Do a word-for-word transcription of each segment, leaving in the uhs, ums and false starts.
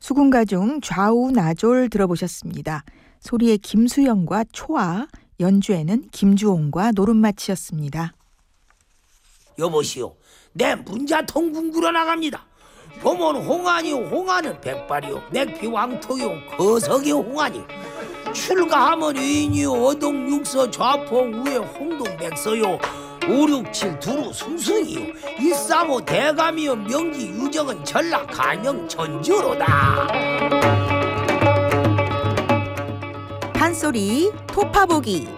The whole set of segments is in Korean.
수군가 중 좌우나졸 들어보셨습니다. 소리에 김수영과 초아, 연주에는 김주홍과 노름마치였습니다. 여보시오, 내 문자통 궁구러 나갑니다. 봄은 홍안이요, 홍안은 백발이요, 맥피왕토요, 거석이 홍안이요. 출가하면 위인이요, 어동 육서 좌포 우에 홍동백서요, 오육칠 두루 승승이요, 일삼오 대감이요, 명기 유정은 전라 간영 전주로다. 판소리 토파보기.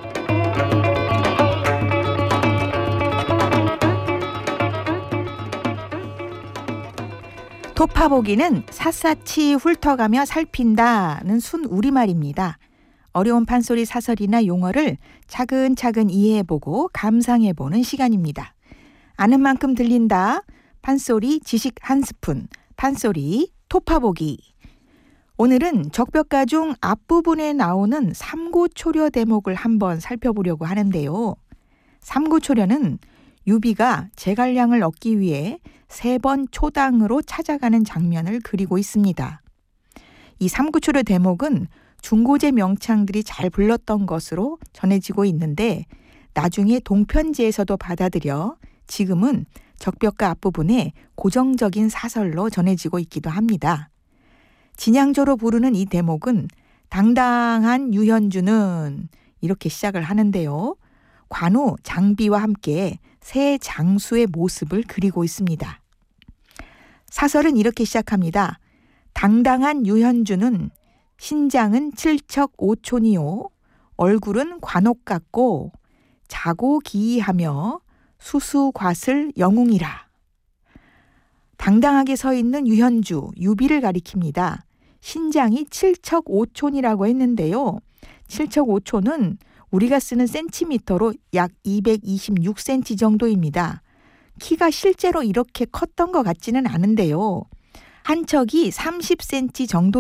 토파보기는 샅샅이 훑어가며 살핀다는 순 우리말입니다. 어려운 판소리 사설이나 용어를 차근차근 이해해보고 감상해보는 시간입니다. 아는 만큼 들린다. 판소리 지식 한 스푼. 판소리 토파보기. 오늘은 적벽가 중 앞부분에 나오는 삼고초려 대목을 한번 살펴보려고 하는데요. 삼고초려는 유비가 제갈량을 얻기 위해 세 번 초당으로 찾아가는 장면을 그리고 있습니다. 이 삼고초려 대목은 중고제 명창들이 잘 불렀던 것으로 전해지고 있는데 나중에 동편지에서도 받아들여 지금은 적벽가 앞부분에 고정적인 사설로 전해지고 있기도 합니다. 진양조로 부르는 이 대목은 당당한 유현주는 이렇게 시작을 하는데요. 관우 장비와 함께 새 장수의 모습을 그리고 있습니다. 사설은 이렇게 시작합니다. 당당한 유현주는 신장은 칠척 오촌이요. 얼굴은 관옥 같고 자고 기이하며 수수과슬 영웅이라. 당당하게 서 있는 유현주, 유비를 가리킵니다. 신장이 칠척 오촌이라고 했는데요. 칠척 오촌은 우리가 쓰는 센티미터로 약 이백이십육 센티미터 정도입니다. 키가 실제로 이렇게 컸던 것 같지는 않은데요. 한 척이 삼십 센티미터 정도